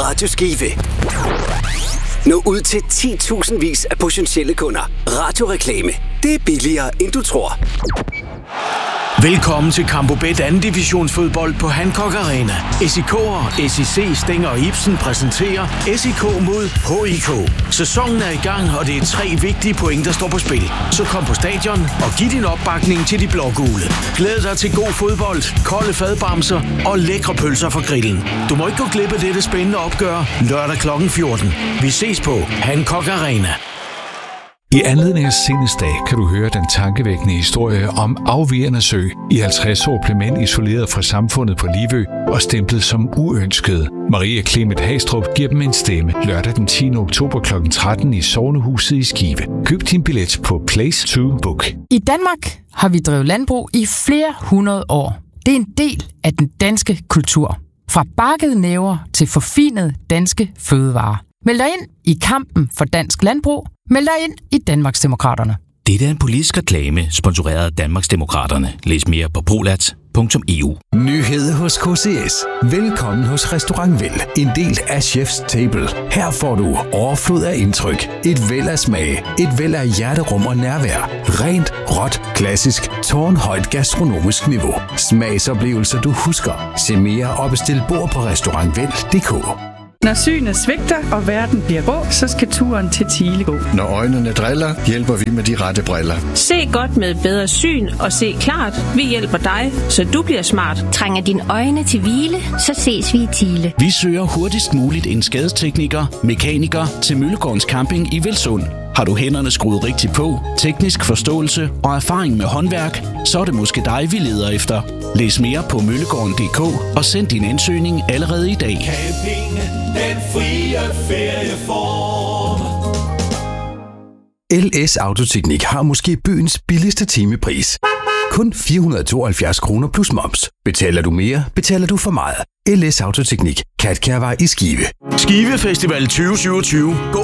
Radio Skive. Nå ud til 10.000vis af potentielle kunder. Radioreklame. Det er billigere, end du tror. Velkommen til Campo Bet 2. divisionsfodbold på Hancock Arena. SIK'er, SIC, Stænger og Ibsen præsenterer SIK mod HIK. Sæsonen er i gang, og det er 3 vigtige point, der står på spil. Så kom på stadion og giv din opbakning til de blågule. Glæd dig til god fodbold, kolde fadbamser og lækre pølser fra grillen. Du må ikke gå glip af dette spændende opgør lørdag kl. 14. Vi ses på Hancock Arena. I anledning af Sinnesdag kan du høre den tankevækkende historie om Afvigerne Sø. I 50 år blev mænd isoleret fra samfundet på Livø og stemplet som uønskede. Maria Clement Hastrup giver dem en stemme lørdag den 10. oktober kl. 13 i Sognehuset i Skive. Køb din billet på Place to Book. I Danmark har vi drevet landbrug i flere hundrede år. Det er en del af den danske kultur. Fra bakkede næver til forfinede danske fødevarer. Meld dig ind i kampen for dansk landbrug. Meld dig ind i Danmarksdemokraterne. Dette er en politisk reklame, sponsoreret af Danmarksdemokraterne. Læs mere på prolat.eu. Nyhed hos KCS. Velkommen hos Restaurant Vel. En del af Chef's Table. Her får du overflod af indtryk. Et væld af smag. Et væld af hjerterum og nærvær. Rent, råt, klassisk, tårnhøjt gastronomisk niveau. Smagsoplevelser du husker. Se mere og bestil bord på restaurantvel.dk. Når synet svigter, og verden bliver rå, så skal turen til Thiele gå. Når øjnene driller, hjælper vi med de rette briller. Se godt med bedre syn og se klart. Vi hjælper dig, så du bliver smart. Trænger dine øjne til hvile, så ses vi i Thiele. Vi søger hurtigst muligt en skadestekniker, mekaniker til Møllegårdens Camping i Velsund. Har du hænderne skruet rigtigt på, teknisk forståelse og erfaring med håndværk, så er det måske dig, vi leder efter. Læs mere på møllegården.dk og send din ansøgning allerede i dag. Camping, den frie ferieform. LS Autoteknik har måske byens billigste timepris. Kun 472 kroner plus moms. Betaler du mere, betaler du for meget. LS Autoteknik. Katkærvej i Skive. Skive Festival 2027. Gå